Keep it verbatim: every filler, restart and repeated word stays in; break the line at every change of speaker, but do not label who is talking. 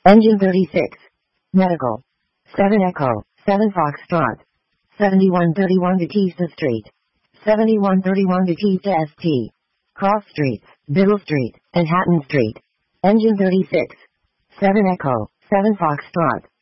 Engine thirty-six. Medical. seven Echo, seven Foxtrot. seventy-one thirty-one Batista Street. seventy-one thirty-one Batista S T. Cross Streets, Biddle Street, and Hatton Street. Engine thirty-six. seven Echo, seven Foxtrot.